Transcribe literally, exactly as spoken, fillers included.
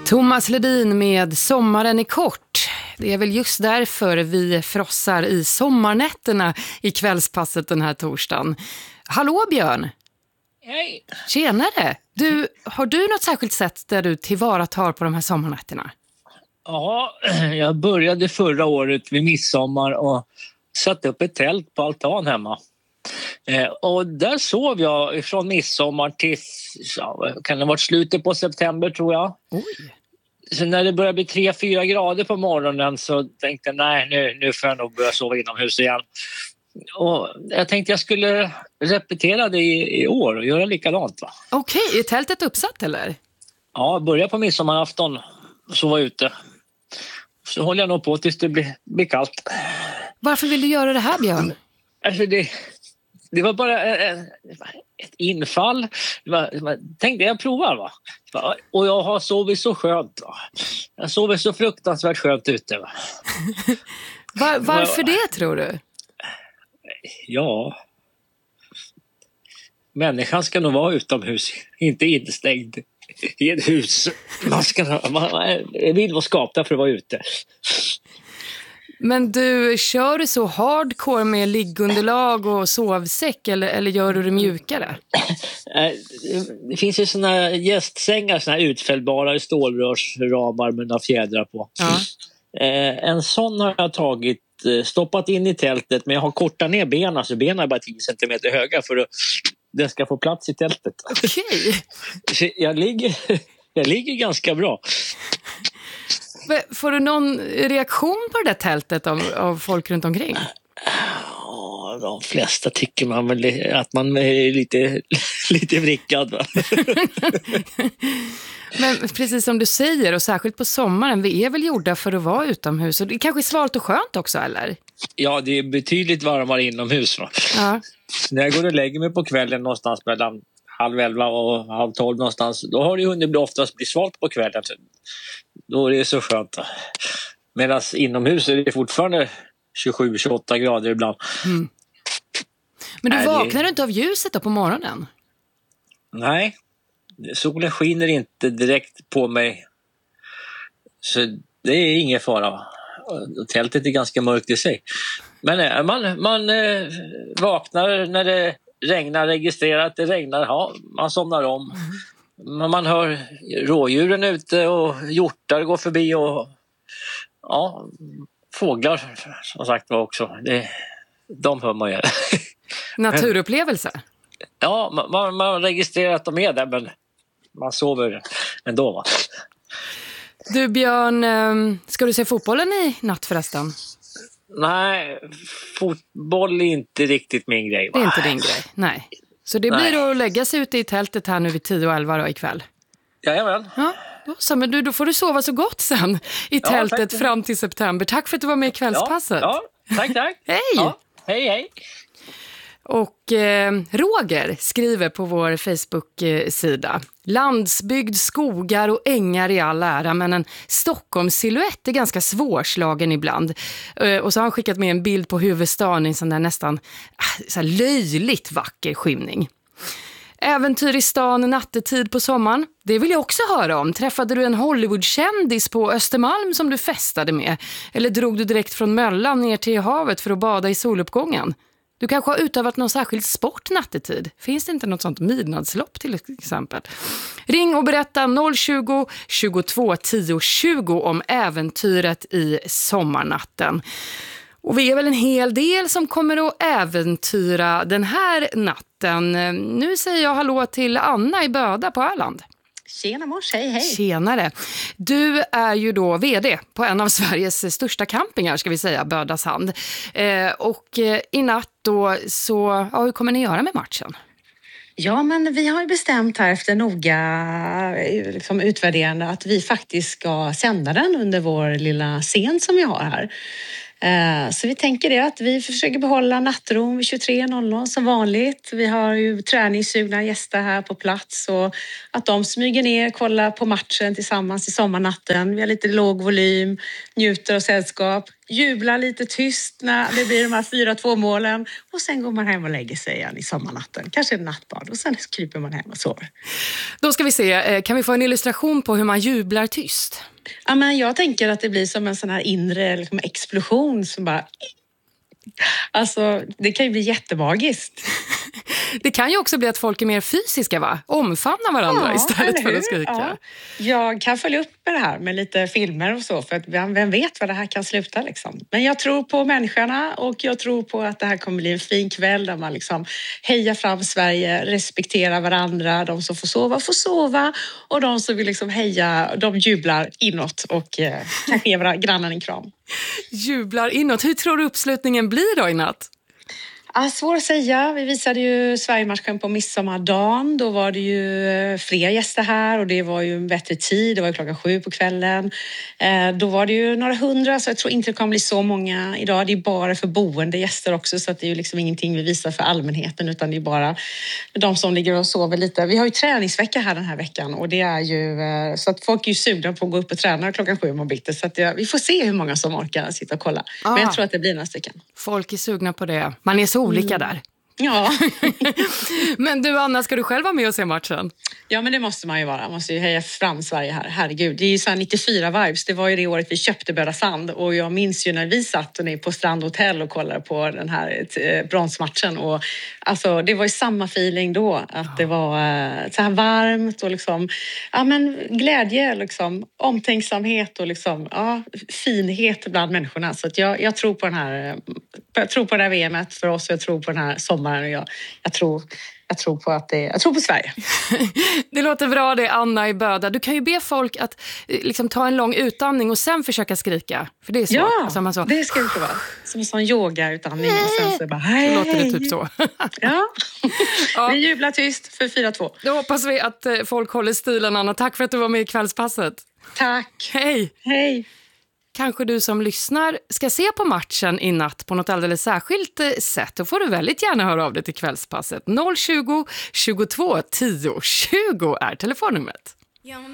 Thomas Ledin med Sommaren är kort. Det är väl just därför vi frossar i sommarnätterna i kvällspasset den här torsdagen. Hallå Björn! Hej! Tjenare! Du, har du något särskilt sätt där du tillvaratar på de här sommarnätterna? Ja, jag började förra året vid midsommar och satte upp ett tält på altan hemma. Eh, och där sov jag från midsommar till, ja, kan det ha varit slutet på september tror jag. Oj. Så när det började bli tre fyra grader på morgonen så tänkte jag nej nu, nu får jag nog börja sova inomhus igen. Och jag tänkte jag skulle repetera det i, i år och göra likadant va. Okej, är tältet uppsatt eller? Ja, börja på midsommarafton och sova ute. Så håller jag nog på tills det blir, blir kallt. Varför vill du göra det här Björn? Alltså det, det var bara ett, ett infall. Det var, det var, tänkte jag provar va. Och jag har sovit så skönt va. Jag sover så fruktansvärt skönt ute va. Var, varför det tror du? Ja. Människan ska nog vara utomhus, inte instängd i ett hus. Man ska man vill vara skapad för att vara ute. Men du, kör du så hardcore med liggunderlag och sovsäck eller, eller gör du det mjukare? Det finns ju såna gästsängar, såna här utfällbara stålrörsramar med några fjädrar på. Ja. En sån har jag tagit, stoppat in i tältet, men jag har kortat ner benen, så benen är bara tio centimeter höga för att den ska få plats i tältet. Okej. Så jag ligger, jag ligger ganska bra. Får du någon reaktion på det där tältet av, av folk runt omkring? Ja, de flesta tycker man väl att man är lite, lite vrickad va? Men precis som du säger, och särskilt på sommaren, vi är väl gjorda för att vara utomhus. Och det är kanske svalt och skönt också, eller? Ja, det är betydligt varmare inomhus va? Ja. När jag går och lägger mig på kvällen någonstans mellan halv elva och halv tolv någonstans, då har det ju hunnit bli oftast bli svalt på kvällen. Då är det så skönt. Medan inomhus är det fortfarande tjugosju tjugoåtta grader ibland. Mm. Men du Nej, vaknar det... du inte av ljuset då på morgonen? Nej, solen skiner inte direkt på mig. Så det är ingen fara. Tältet är ganska mörkt i sig. Men man, man eh, vaknar när det regnar, registrerar att det regnar. Ja, man somnar om. Mm. Man hör rådjuren ute och hjortar går förbi och ja, fåglar som sagt var också. Det, de hör man ju. Naturupplevelse? Ja, man, man registrerar att de är där, men man sover ändå va. Du Björn, ska du se fotbollen i natt förresten? Nej, fotboll är inte riktigt min grej va? Det är inte din grej, nej. Så det blir nej. Att lägga sig ute i tältet här nu vid tio och elva då ikväll? Jajamän. Ja, då, så, men du, då får du sova så gott sen i tältet ja, fram till september. Tack för att du var med i kvällspasset. Ja, ja tack, tack. Hej! Ja, hej, hej. Och eh, Roger skriver på vår Facebook-sida: landsbygd, skogar och ängar i all ära, men en Stockholmssilhuett är ganska svårslagen ibland. Eh, och så har han skickat med en bild på huvudstaden i en sån där nästan ah, så här löjligt vacker skymning. Äventyr i stan nattetid på sommaren. Det vill jag också höra om. Träffade du en Hollywood-kändis på Östermalm som du festade med? Eller drog du direkt från Möllan ner till havet för att bada i soluppgången? Du kanske har utövat någon särskild sport nattetid. Finns det inte något sånt midnattslopp till exempel? Ring och berätta noll tjugo, tjugotvå, tio, tjugo om äventyret i sommarnatten. Och vi är väl en hel del som kommer att äventyra den här natten. Nu säger jag hallå till Anna i Böda på Öland. Tjena mors, hej hej. Tjenare. Du är ju då vd på en av Sveriges största campingar ska vi säga, Bödasand. Eh, och eh, i natt då så, ja, hur kommer ni göra med matchen? Ja, men vi har ju bestämt här efter noga liksom, utvärderande att vi faktiskt ska sända den under vår lilla scen som vi har här. Eh, Så vi tänker det att vi försöker behålla nattron vid tjugotre noll noll som vanligt. Vi har ju träningssugna gäster här på plats och att de smyger ner, kollar på matchen tillsammans i sommarnatten. Vi har lite låg volym, njuter av sällskap, jublar lite tyst när det blir de här fyra två målen och sen går man hem och lägger sig igen i sommarnatten. Kanske en nattbad och sen kryper man hem och sover. Då ska vi se, kan vi få en illustration på hur man jublar tyst? Ja, men jag tänker att det blir som en sån här inre liksom, explosion som bara... Alltså, det kan ju bli jättemagiskt. Det kan ju också bli att folk är mer fysiska, va? Omfamnar varandra Ja, istället för att skrika. Ja. Jag kan följa upp med det här med lite filmer och så, för att vem vet vad det här kan sluta liksom. Men jag tror på människorna och jag tror på att det här kommer bli en fin kväll där man liksom hejar fram Sverige, respekterar varandra, de som får sova får sova och de som vill liksom heja, de jublar inåt och eh, kanske ge varandra grannen en kram. Jublar inåt. Hur tror du uppslutningen blir då i natt? Ja, svårt att säga. Vi visade ju Sverigematchen på midsommardagen. Då var det ju fler gäster här och det var ju en bättre tid. Det var ju klockan sju på kvällen. Eh, då var det ju några hundra så jag tror inte det kommer bli så många idag. Det är bara för boende gäster också så att det är ju liksom ingenting vi visar för allmänheten utan det är bara de som ligger och sover lite. Vi har ju träningsvecka här den här veckan och det är ju eh, så att folk är ju sugna på att gå upp och träna klockan sju om bitti. Så att ja, vi får se hur många som orkar sitta och kolla. Ah. Men jag tror att det blir några stycken. Folk är sugna på det. Man är så olika mm. där. Ja. Men du Anna, ska du själv vara med och se matchen? Ja, men det måste man ju vara. Man måste ju heja fram Sverige här. Herregud, det är ju så här nittiofyra-vibes. Det var ju det året vi köpte Böda Sand. Och jag minns ju när vi satt ner på Strandhotell och kollade på den här bronsmatchen. Och alltså, det var ju samma feeling då. Att ja. Det var så här varmt och liksom, ja men glädje, liksom, omtänksamhet och liksom, ja, finhet bland människorna. Så att jag, jag tror på den här, jag tror på det här V M:et för oss och jag tror på den här sommaren. Och jag, jag tror... Jag tror på att det, jag tror på Sverige. Det låter bra det, Anna i Böda. Du kan ju be folk att liksom, ta en lång utandning och sen försöka skrika. För det är så. Ja, alltså, man så, det ska det vara. Som en sån yoga-utandning. Och sen så bara, hej, så låter det typ så. Ja. Ja. Vi jublar tyst för fyra två. Då hoppas vi att folk håller stilen, Anna. Tack för att du var med i Kvällspasset. Tack. Hej. Hej. Kanske du som lyssnar ska se på matchen i natt på något alldeles särskilt sätt. Då får du väldigt gärna höra av dig till Kvällspasset. noll tjugo, tjugotvå, tio, tjugo är telefonnumret.